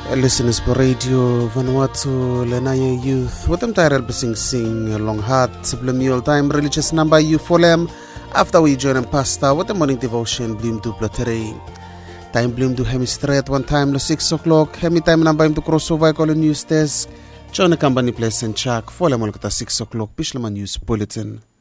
Listeners for Radio Vanuatu Lenaya Youth what them tired sing long heart subliminal time religious number you follow after we join and pastor what the morning devotion bloom to platere time bloom to hemistrate at one time to 6 o'clock hemi time number him to crossover call news desk join the company place and check follow mo 6 o'clock Bishlama News Bulletin.